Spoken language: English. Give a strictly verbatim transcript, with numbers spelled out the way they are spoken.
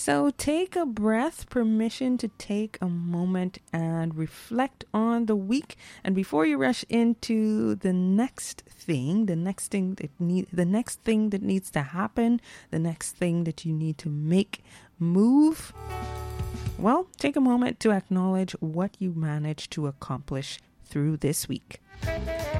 So take a breath, permission to take a moment and reflect on the week. And before you rush into the next thing, the next thing that need, the next thing that needs to happen, the next thing that you need to make move, well, take a moment to acknowledge what you managed to accomplish through this week.